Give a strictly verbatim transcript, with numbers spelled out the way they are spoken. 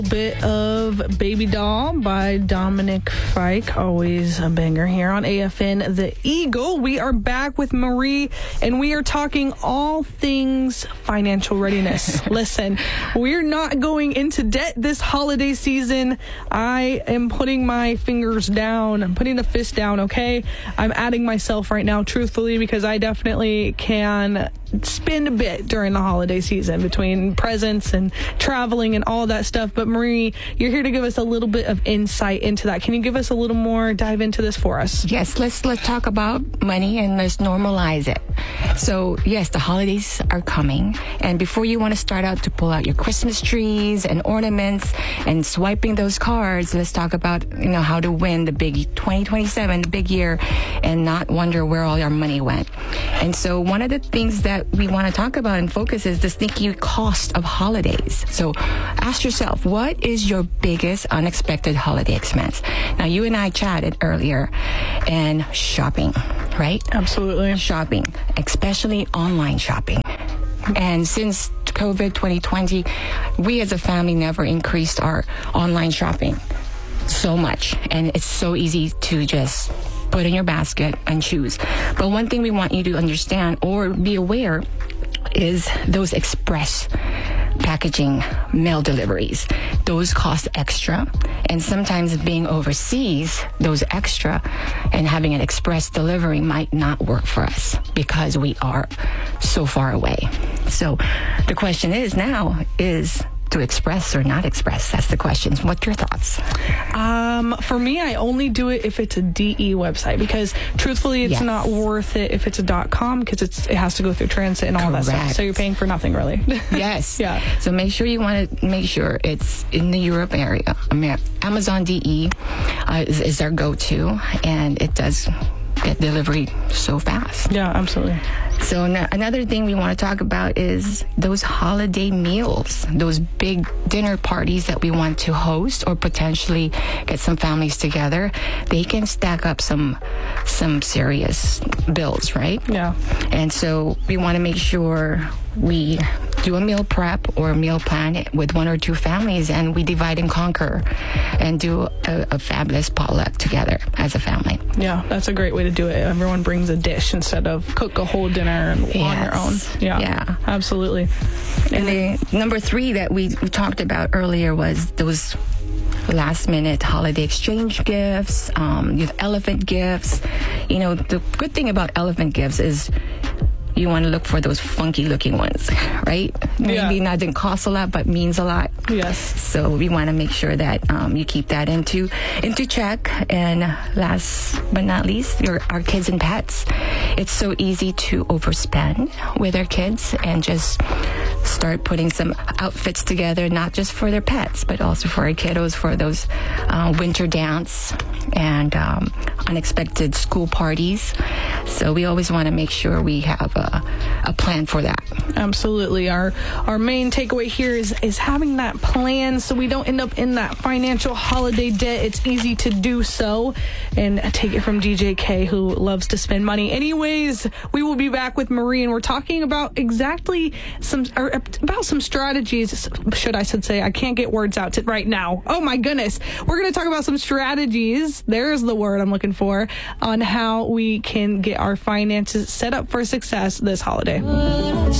Bit of Baby Doll by Dominic Fike. Always a banger here on A F N The Eagle. We are back with Marie, and we are talking all things financial readiness. Listen, we're not going into debt this holiday season. I am putting my fingers down. I'm putting a fist down, okay? I'm adding myself right now, truthfully, because I definitely can spend a bit during the holiday season between presents and traveling and all that stuff. But Marie, you're here to give us a little bit of insight into that. Can you give us a little more dive into this for us? Yes, let's let's talk about money and let's normalize it. So yes, the holidays are coming, and before you want to start out to pull out your Christmas trees and ornaments and swiping those cards, let's talk about, you know, how to win the big twenty twenty-seven, the big year, and not wonder where all your money went. And so one of the things that we want to talk about and focus is the sneaky cost of holidays. So ask yourself, what is your biggest unexpected holiday expense? Now, you and I chatted earlier, and shopping, right? Absolutely. Shopping, especially online shopping. And since COVID twenty twenty, we as a family never increased our online shopping so much. And it's so easy to just put in your basket and choose. But one thing we want you to understand or be aware is those express packaging mail deliveries. Those cost extra, and sometimes being overseas, those extra and having an express delivery might not work for us because we are so far away. So the question is now is to express or not express? That's the question. What's your thoughts? Um, for me, I only do it if it's a D E website, because truthfully, it's yes. not worth it if it's a .com, because it's it has to go through transit and all Correct. that stuff. So you're paying for nothing, really. Yes. Yeah. So make sure you want to make sure it's in the Europe area. I mean, Amazon D E uh, is, is our go-to, and it does get delivery so fast. Yeah, absolutely. So n- another thing we want to talk about is those holiday meals, those big dinner parties that we want to host or potentially get some families together. They can stack up some some serious bills, right? Yeah. And so we want to make sure we do a meal prep or a meal plan with one or two families, and we divide and conquer and do a, a fabulous potluck together as a family. Yeah, that's a great way to do it. Everyone brings a dish instead of cook a whole dinner and Yes. on your own. Yeah, Yeah. absolutely. And the number three that we, we talked about earlier was those last minute holiday exchange gifts, um, you have elephant gifts. You know, the good thing about elephant gifts is you want to look for those funky looking ones, right? Yeah. Maybe not didn't cost a lot, but means a lot. Yes. So we want to make sure that um, you keep that into into check. And last but not least, your our kids and pets. It's so easy to overspend with our kids and just start putting some outfits together, not just for their pets, but also for our kiddos for those uh, winter dance and um, unexpected school parties. So we always want to make sure we have a, a plan for that. Absolutely. Our our main takeaway here is is having that plan so we don't end up in that financial holiday debt. It's easy to do so. And take it from D J K, who loves to spend money. Anyways, we will be back with Marie, and we're talking about exactly some or about some strategies. Should I should say I can't get words out to right now. Oh my goodness. We're going to talk about some strategies. There's the word I'm looking for, on how we can get our finances set up for success this holiday.